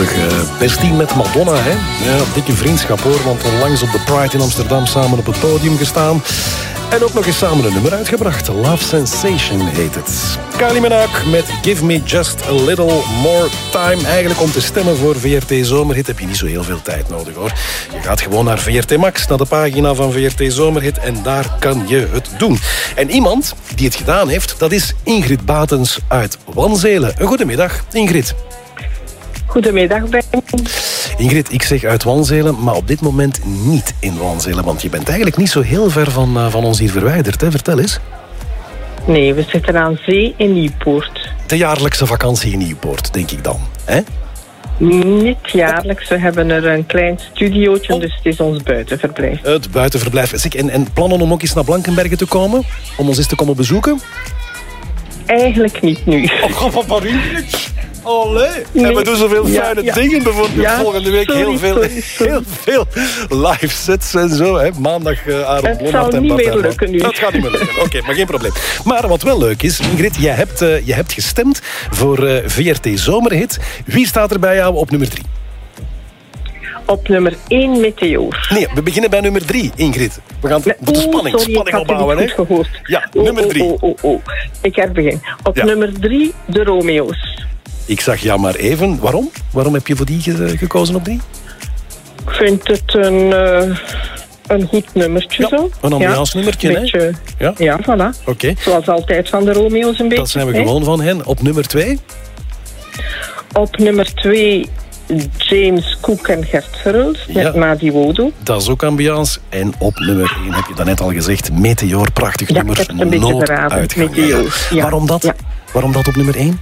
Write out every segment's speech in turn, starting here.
tegenwoordig bestie met Madonna, hè? Ja, dikke vriendschap hoor, want onlangs op de Pride in Amsterdam samen op het podium gestaan. En ook nog eens samen een nummer uitgebracht. Love Sensation heet het. Kylie Minogue met Give Me Just a Little More Time. Eigenlijk om te stemmen voor VRT Zomerhit heb je niet zo heel veel tijd nodig hoor. Je gaat gewoon naar VRT Max, naar de pagina van VRT Zomerhit en daar kan je het doen. En iemand die het gedaan heeft, dat is Ingrid Batens uit Wanzelen. Een goedemiddag, Ingrid. Goedemiddag, Ben. Ingrid, ik zeg uit Wanzelen, maar op dit moment niet in Wanzelen. Want je bent eigenlijk niet zo heel ver van ons hier verwijderd, hè? Vertel eens. Nee, we zitten aan zee in Nieuwpoort. De jaarlijkse vakantie in Nieuwpoort, denk ik dan, hè? Niet jaarlijks, we hebben er een klein studiootje, dus het is ons buitenverblijf. Het buitenverblijf. Zeg, en plannen om ook eens naar Blankenberge te komen? Om ons eens te komen bezoeken? Eigenlijk niet nu. Oh, wat niet? Allee. Nee. En we doen zoveel fijne dingen. Bijvoorbeeld volgende week heel veel live sets en zo. Hè. Maandag Aaron Het Blommaert zal en niet Bart meer lukken nu. Dat gaat niet meer lukken. Oké, maar geen probleem. Maar wat wel leuk is, Ingrid, je hebt gestemd voor VRT Zomerhit. Wie staat er bij jou op nummer 3? Op nummer 1 Meteor. Nee, we beginnen bij nummer 3, Ingrid. We gaan de spanning opbouwen. Hè? Goed gehoord. Ja, nummer 3. Ik herbegin. Op nummer 3, de Romeo's. Ik zag ja maar even. Waarom? Waarom heb je voor die gekozen op 3? Ik vind het een goed nummertje zo. Een ambiance nummertje, beetje, hè? Ja, voilà. Okay. Zoals altijd van de Romeo's een beetje. Dat zijn we gewoon van hen. Op nummer 2? Op nummer 2... James Cook en Gert Verhulst met Madi Wodo. Dat is ook ambiance. En op nummer 1 heb je daarnet al gezegd, Meteor, prachtig nummer. Ik heb het een beetje verraden, Meteor. Ja. Waarom dat? Ja. Waarom dat op nummer 1?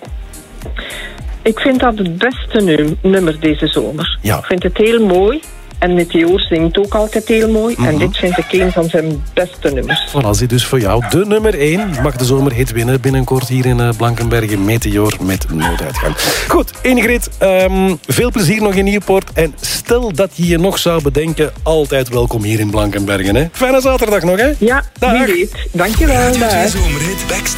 Ik vind dat het beste nummer deze zomer. Ja. Ik vind het heel mooi. En Meteor zingt ook altijd heel mooi. En dit vind ik een van zijn beste nummers. Voilà, zit dus voor jou de nummer 1. Mag de zomerhit winnen binnenkort hier in Blankenberge. Meteor met nooduitgang. Goed, Ingrid, veel plezier nog in Nieuwpoort. En stel dat je je nog zou bedenken, altijd welkom hier in Blankenberge. Hè? Fijne zaterdag nog, hè? Ja, wie weet. Dankjewel.